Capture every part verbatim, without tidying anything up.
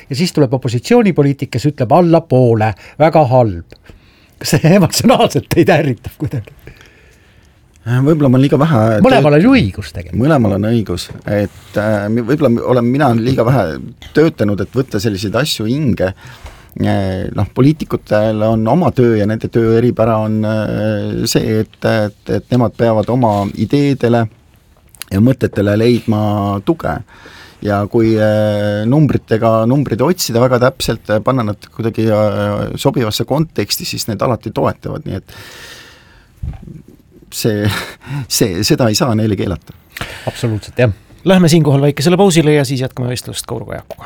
ja siis tuleb opositsioonipoliitik, kes ütleb alla poole, väga halb. Kas see emotsionaalselt ei ärritab kuidagi? Võib-olla ma liiga vähe mõlemal on ju õigus tegelikult. Mõlemal on õigus, et äh, võib-olla olen mina liiga vähe töötanud, et võtta selliseid asju hinge. Noh, poliitikutel on oma töö ja nende töö eripära on see, et, et, et nemad peavad oma ideedele ja mõtetele leidma tuge. Ja kui numbritega numbrid otsida väga täpselt, panna nad kuidagi sobivasse konteksti, siis need alati toetavad, nii et see, see, seda ei saa neile keelata. Absoluutselt, jah. Lähme siinkohal väikesele pausile ja siis jätkame vestlust Kaur Kajakuga.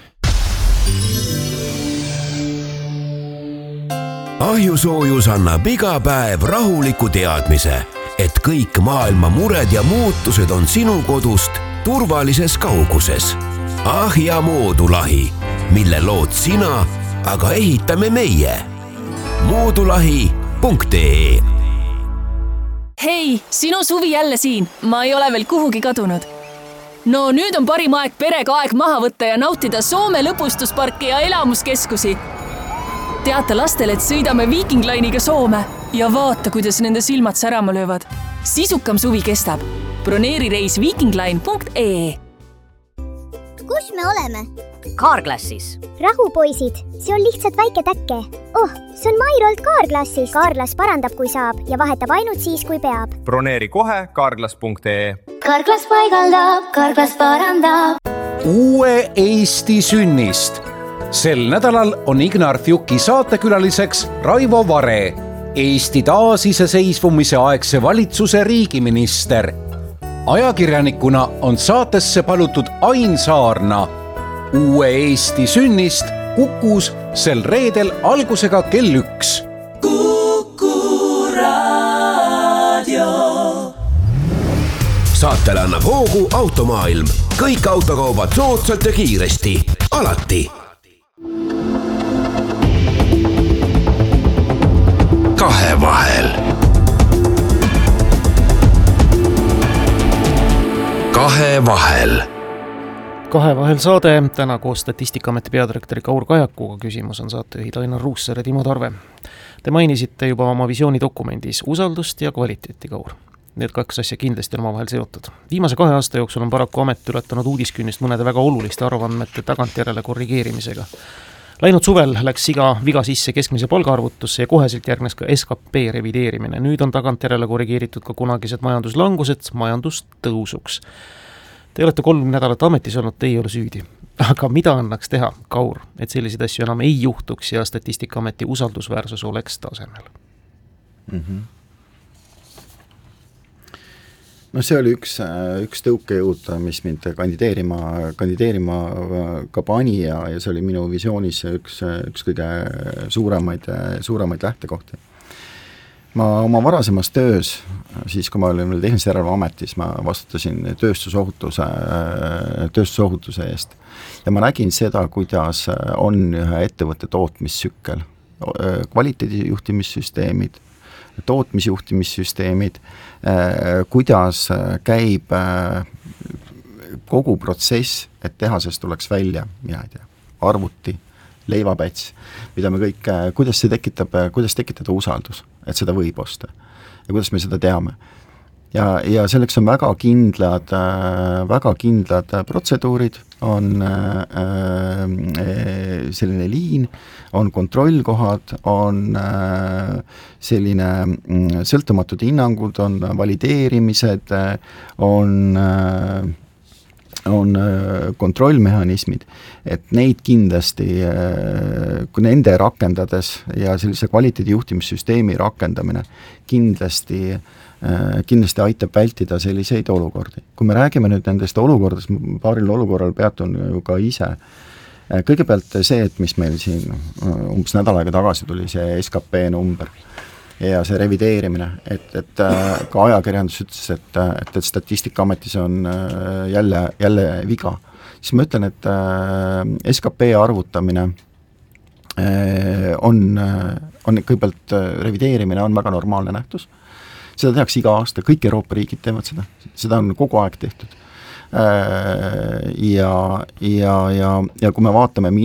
Ahjusoojus annab iga päev rahuliku teadmise, et kõik maailma mured ja muutused on sinu kodust turvalises kauguses. Ahja moodulahi, mille lood sina, aga ehitame meie. moodulahi punkt ee Hei, sinu suvi jälle siin. Ma ei ole veel kuhugi kadunud. No nüüd on parim aeg perega aeg maha võtta ja nautida Soome lõpustusparki ja elamuskeskusi. Teata lastele, et sõidame Viking Line'iga Soome ja vaata, kuidas nende silmad särama löövad. Sisukam suvi kestab. Broneeri reis viking line punkt ee Kus me oleme? Carglassis. Rahu, poisid. See on lihtsalt väike täkke. Oh, see on Mairolt Carglassis. Carglass parandab, kui saab ja vahetab ainult siis, kui peab. Broneeri kohe carglass punkt ee Carglass paigaldab, Carglass parandab. Uue Eesti sünnist. Sel nädalal on Ignartjuki saatekülaliseks Raivo Vare, Eesti taasiseseisvumise aegse valitsuse riigiminister. Ajakirjanikuna on saatesse palutud Ain Saarna. Uue Eesti sünnist Kukus sel reedel algusega kell üks. Kuku Raadio. Saatele annab hoogu Automaailm. Kõik autokaubad soodsalt ja kiiresti. Alati. Kahe vahel. Kahe vahel. Kahe vahel saade, täna koos Statistikaameti peadirektori Kaur Kajakuga. Küsimus on saatejuhid Ainar Ruussaar ja Timo Tarve. Te mainisite juba oma visioonidokumendis usaldust ja kvaliteeti, Kaur. Need kaks asja kindlasti on omavahel seotud. Viimase kahe aasta jooksul on paraku amet ületanud uudiskünnist mõnede väga oluliste arvandmete tagantjärele korrigeerimisega. Läinud suvel läks iga viga sisse keskmise palgaarvutusse ja koheselt järgnes ka S K P revideerimine. Nüüd on tagantjärele korrigeeritud ka kunagised majanduslangused majandustõusuks. Te olete kolm nädalat ametis olnud, te ei ole süüdi. Aga mida annaks teha, Kaur, et selliseid asju enam ei juhtuks ja Statistikaameti usaldusväärsus oleks tasemel? Mm-hmm. No see oli üks, üks tõukejõud, mis mind kandideerima, kandideerima ka pani ja, ja see oli minu visioonis üks, üks kõige suuremaid, suuremaid lähtekohti. Ma oma varasemas töös, siis kui ma olin tehnilise järelevalve ametis, ma vastutasin tööstusohutuse, tööstusohutuse eest ja ma nägin seda, kuidas on ühe ettevõtte tootmissükkel, kvaliteedijuhtimissüsteemid, tootmisjuhtimissüsteemid, kuidas käib kogu protsess, et tehasest tuleks välja, mina ei tea, arvuti, leivapäts, mida me kõik, kuidas see tekitab, kuidas tekitada usaldus, et seda võib osta ja kuidas me seda teame. Ja, ja selleks on väga kindlad, väga kindlad protseduurid, on selline liin, on kontrollkohad, on selline sõltumatud hinnangud, on valideerimised, on, on kontrollmehhanismid, et neid kindlasti, kui nende rakendades ja sellise kvaliteedijuhtimissüsteemi rakendamine kindlasti kindlasti aitab vältida selliseid olukordi. Kui me räägime nüüd nendest olukordast, paaril olukorral peatun ju ka ise. Kõigepealt see, et mis meil siin umbes nädal aega tagasi tuli, see S K P number ja see revideerimine, et, et ka ajakirjandus ütles, et, et, et Statistikaametis on jälle, jälle viga. Siis ma ütlen, et S K P arvutamine on, on kõigepealt revideerimine on väga normaalne nähtus. Seda tehakse iga aasta, kõik Euroopa riigid teevad seda, seda on kogu aeg tehtud. Ja, ja, ja, ja kui me vaatame